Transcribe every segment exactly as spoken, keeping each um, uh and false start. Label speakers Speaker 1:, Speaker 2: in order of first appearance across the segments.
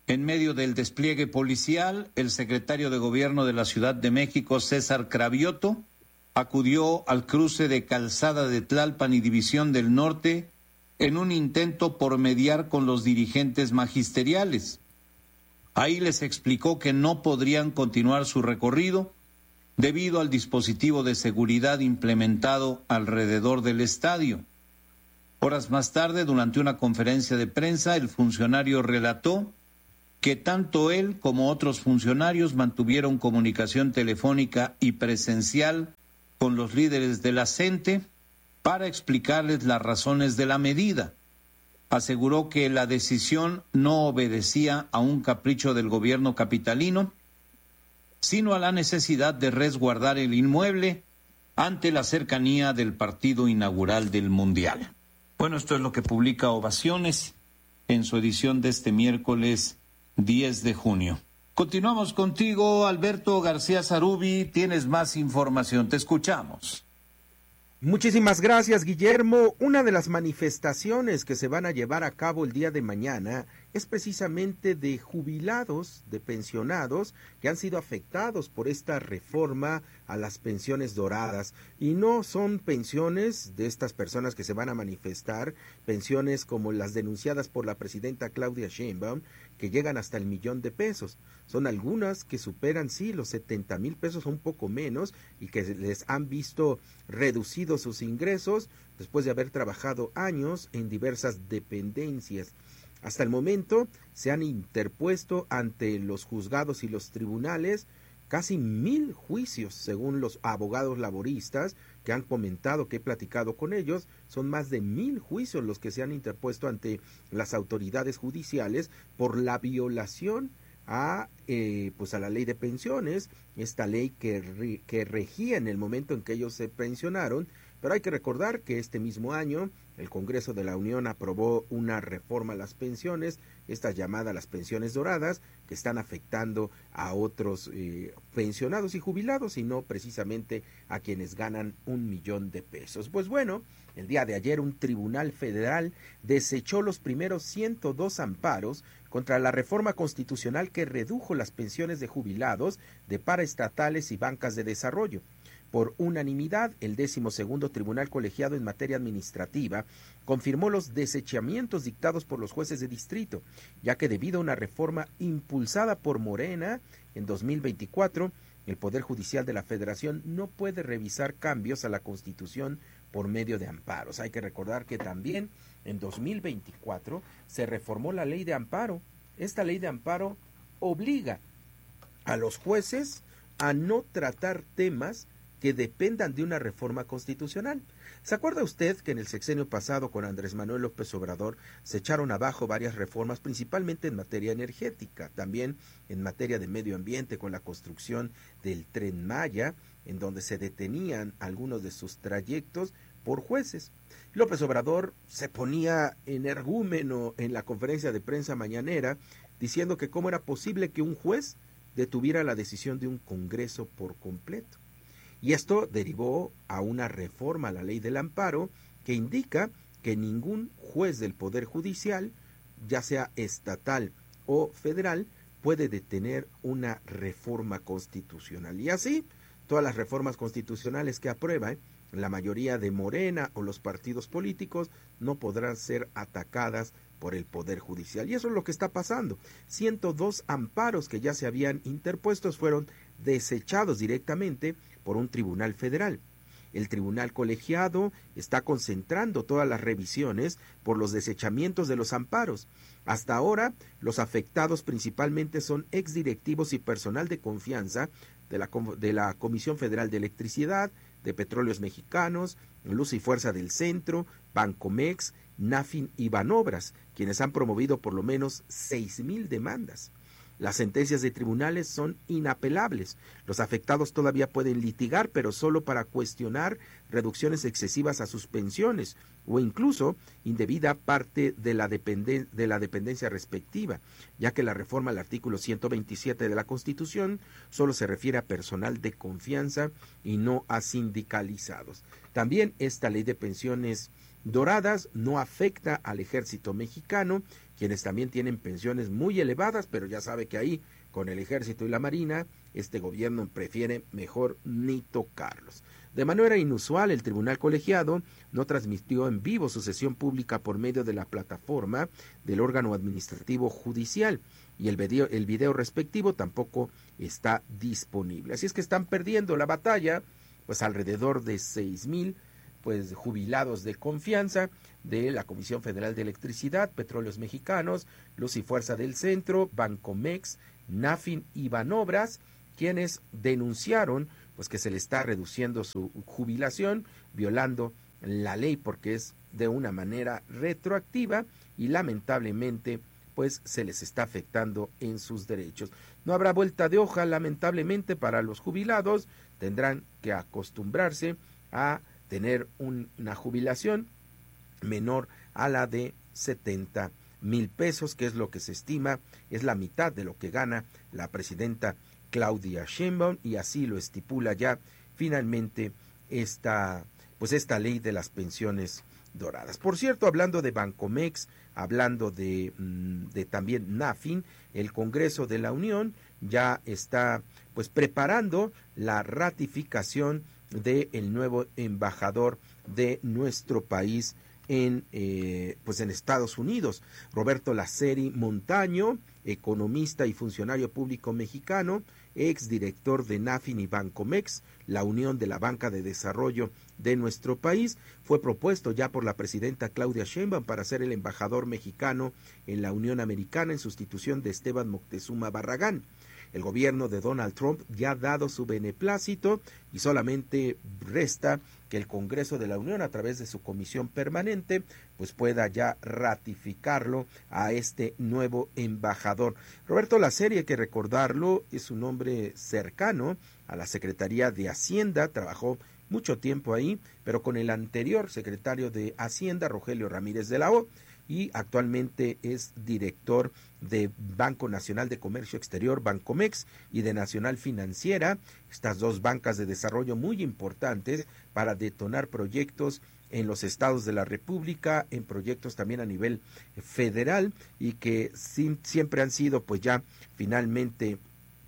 Speaker 1: En medio del despliegue policial, el secretario de Gobierno de la Ciudad de México, César Cravioto, acudió al cruce de Calzada de Tlalpan y División del Norte en un intento por mediar con los dirigentes magisteriales. Ahí les explicó que no podrían continuar su recorrido debido al dispositivo de seguridad implementado alrededor del estadio. Horas más tarde, durante una conferencia de prensa, el funcionario relató que tanto él como otros funcionarios mantuvieron comunicación telefónica y presencial con los líderes de la C E N T E para explicarles las razones de la medida. Aseguró que la decisión no obedecía a un capricho del gobierno capitalino, sino a la necesidad de resguardar el inmueble ante la cercanía del partido inaugural del Mundial. Bueno, esto es lo que publica Ovaciones en su edición de este miércoles diez de junio. Continuamos contigo, Alberto García Zarubi, tienes más información, te escuchamos.
Speaker 2: Muchísimas gracias, Guillermo. Una de las manifestaciones que se van a llevar a cabo el día de mañana es precisamente de jubilados, de pensionados que han sido afectados por esta reforma a las pensiones doradas. Y no son pensiones de estas personas que se van a manifestar, pensiones como las denunciadas por la presidenta Claudia Sheinbaum, que llegan hasta el millón de pesos. Son algunas que superan, sí, los setenta mil pesos o un poco menos y que les han visto reducidos sus ingresos después de haber trabajado años en diversas dependencias. Hasta el momento se han interpuesto ante los juzgados y los tribunales casi mil juicios, según los abogados laboristas que han comentado, que he platicado con ellos. Son más de mil juicios los que se han interpuesto ante las autoridades judiciales por la violación a eh, pues a la ley de pensiones, esta ley que, re, que regía en el momento en que ellos se pensionaron. Pero hay que recordar que este mismo año el Congreso de la Unión aprobó una reforma a las pensiones, estas llamadas las pensiones doradas, que están afectando a otros eh, pensionados y jubilados, y no precisamente a quienes ganan un millón de pesos. Pues bueno, el día de ayer un tribunal federal desechó los primeros ciento dos amparos contra la reforma constitucional que redujo las pensiones de jubilados, de paraestatales y bancas de desarrollo. Por unanimidad, el décimo segundo Tribunal Colegiado en Materia Administrativa confirmó los desechamientos dictados por los jueces de distrito, ya que debido a una reforma impulsada por Morena en dos mil veinticuatro, el Poder Judicial de la Federación no puede revisar cambios a la Constitución por medio de amparos. Hay que recordar que también en dos mil veinticuatro se reformó la ley de amparo. Esta ley de amparo obliga a los jueces a no tratar temas que dependan de una reforma constitucional. ¿Se acuerda usted que en el sexenio pasado con Andrés Manuel López Obrador se echaron abajo varias reformas, principalmente en materia energética, también en materia de medio ambiente con la construcción del Tren Maya, en donde se detenían algunos de sus trayectos por jueces? López Obrador se ponía energúmeno en la conferencia de prensa mañanera diciendo que cómo era posible que un juez detuviera la decisión de un Congreso por completo. Y esto derivó a una reforma a la ley del amparo que indica que ningún juez del Poder Judicial, ya sea estatal o federal, puede detener una reforma constitucional. Y así, todas las reformas constitucionales que aprueba la mayoría de Morena o los partidos políticos no podrán ser atacadas por el Poder Judicial. Y eso es lo que está pasando. ciento dos amparos que ya se habían interpuestos fueron desechados directamente por un tribunal federal. El tribunal colegiado está concentrando todas las revisiones por los desechamientos de los amparos. Hasta ahora, los afectados principalmente son exdirectivos y personal de confianza de la, de la Comisión Federal de Electricidad, de Petróleos Mexicanos, Luz y Fuerza del Centro, Bancomex, Nafin y Banobras, quienes han promovido por lo menos seis mil demandas. Las sentencias de tribunales son inapelables. Los afectados todavía pueden litigar, pero solo para cuestionar reducciones excesivas a sus pensiones o incluso indebida parte de la, dependen- de la dependencia respectiva, ya que la reforma al artículo ciento veintisiete de la Constitución solo se refiere a personal de confianza y no a sindicalizados. También esta ley de pensiones doradas no afecta al ejército mexicano, quienes también tienen pensiones muy elevadas, pero ya sabe que ahí con el ejército y la marina este gobierno prefiere mejor ni tocarlos. De manera inusual, el tribunal colegiado no transmitió en vivo su sesión pública por medio de la plataforma del órgano administrativo judicial, y el video, el video respectivo tampoco está disponible. Así es que están perdiendo la batalla, pues alrededor de seis mil pues jubilados de confianza de la Comisión Federal de Electricidad, Petróleos Mexicanos, Luz y Fuerza del Centro, Bancomex, Nafin y Banobras, quienes denunciaron pues que se le está reduciendo su jubilación, violando la ley porque es de una manera retroactiva y lamentablemente pues se les está afectando en sus derechos. No habrá vuelta de hoja, lamentablemente, para los jubilados. Tendrán que acostumbrarse a tener un, una jubilación menor a la de setenta mil pesos, que es lo que se estima, es la mitad de lo que gana la presidenta Claudia Sheinbaum, y así lo estipula ya finalmente esta, pues esta ley de las pensiones doradas. Por cierto, hablando de Bancomex, hablando de, de también Nafin, el Congreso de la Unión ya está pues preparando la ratificación de el nuevo embajador de nuestro país en eh, pues en Estados Unidos, Roberto Laceri Montaño, economista y funcionario público mexicano, exdirector de Nafin y Bancomex, la unión de la banca de desarrollo de nuestro país, fue propuesto ya por la presidenta Claudia Sheinbaum para ser el embajador mexicano en la Unión Americana en sustitución de Esteban Moctezuma Barragán. El gobierno de Donald Trump ya ha dado su beneplácito y solamente resta que el Congreso de la Unión, a través de su comisión permanente, pues pueda ya ratificarlo a este nuevo embajador. Roberto Laceri, hay que recordarlo, es un hombre cercano a la Secretaría de Hacienda, trabajó mucho tiempo ahí, pero con el anterior secretario de Hacienda, Rogelio Ramírez de la O, y actualmente es director de Banco Nacional de Comercio Exterior, Bancomex, y de Nacional Financiera, estas dos bancas de desarrollo muy importantes para detonar proyectos en los estados de la República, en proyectos también a nivel federal, y que siempre han sido pues ya finalmente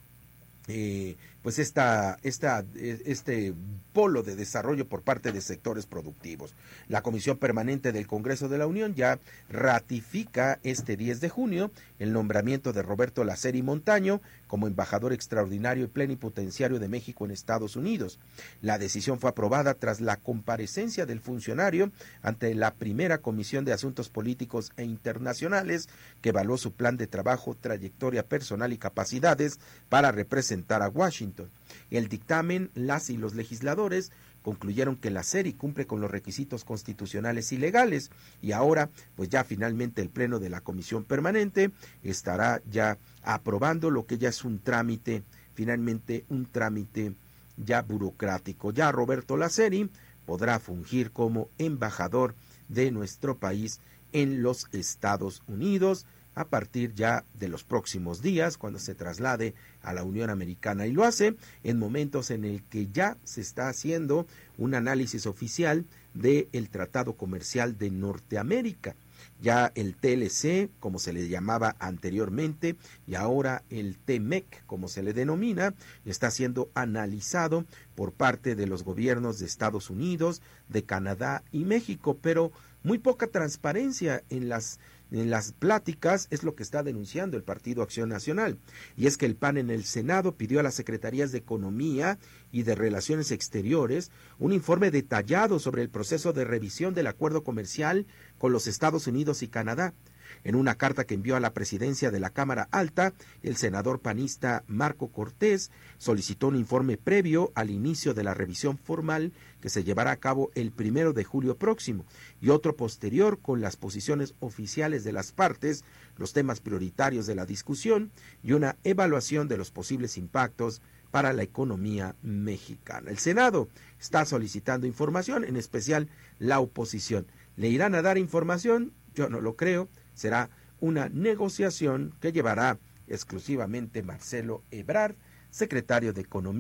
Speaker 2: eh, pues esta, esta, este polo de desarrollo por parte de sectores productivos. La Comisión Permanente del Congreso de la Unión ya ratifica este diez de junio el nombramiento de Roberto Laceri Montaño como embajador extraordinario y plenipotenciario de México en Estados Unidos. La decisión fue aprobada tras la comparecencia del funcionario ante la primera Comisión de Asuntos Políticos e Internacionales, que evaluó su plan de trabajo, trayectoria personal y capacidades para representar a Washington. El dictamen, las y los legisladores concluyeron que Laceri cumple con los requisitos constitucionales y legales, y ahora pues ya finalmente el pleno de la Comisión Permanente estará ya aprobando lo que ya es un trámite, finalmente un trámite ya burocrático. Ya Roberto Laceri podrá fungir como embajador de nuestro país en los Estados Unidos a partir ya de los próximos días, cuando se traslade a la Unión Americana, y lo hace en momentos en el que ya se está haciendo un análisis oficial del Tratado Comercial de Norteamérica. Ya el T L C, como se le llamaba anteriormente, y ahora el T M E C, como se le denomina, está siendo analizado por parte de los gobiernos de Estados Unidos, de Canadá y México, pero muy poca transparencia en las En las pláticas, es lo que está denunciando el Partido Acción Nacional, y es que el P A N en el Senado pidió a las Secretarías de Economía y de Relaciones Exteriores un informe detallado sobre el proceso de revisión del acuerdo comercial con los Estados Unidos y Canadá. En una carta que envió a la presidencia de la Cámara Alta, el senador panista Marco Cortés solicitó un informe previo al inicio de la revisión formal que se llevará a cabo el primero de julio próximo, y otro posterior con las posiciones oficiales de las partes, los temas prioritarios de la discusión y una evaluación de los posibles impactos para la economía mexicana. El Senado está solicitando información, en especial la oposición. ¿Le irán a dar información? Yo no lo creo. Será una negociación que llevará exclusivamente Marcelo Ebrard, secretario de Economía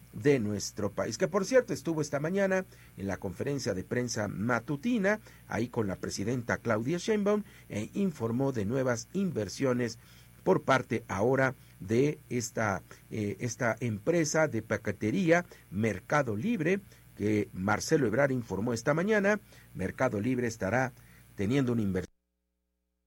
Speaker 2: de nuestro país, que por cierto estuvo esta mañana en la conferencia de prensa matutina, ahí con la presidenta Claudia Sheinbaum, e informó de nuevas inversiones por parte ahora de esta, eh, esta empresa de paquetería Mercado Libre, que Marcelo Ebrard informó esta mañana. Mercado Libre estará teniendo una inversión